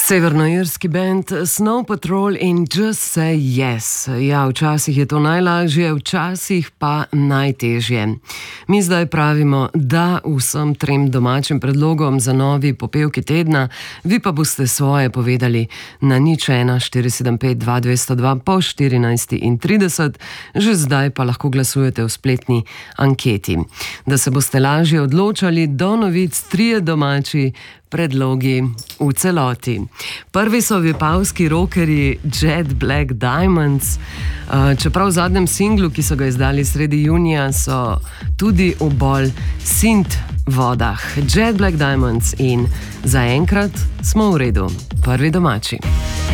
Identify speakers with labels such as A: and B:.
A: Severnoirski band Snow Patrol in Just Say Yes. Ja, včasih je to najlažje, včasih pa najtežje. Mi zdaj pravimo, da vsem trem domačim predlogom za novi popevki tedna, vi pa boste svoje povedali na 01 475 2202 po 14:30. Že zdaj pa lahko glasujete v spletni anketi. Da se boste lažje odločali, do novic 3 domači predlogi v celoti. Prvi so vipavski rockerji Jet Black Diamonds. Čeprav v zadnjem singlu, ki so ga izdali sredi junija, so tudi v bolj synth vodah. Jet Black Diamonds in zaenkrat smo v redu. Prvi domači.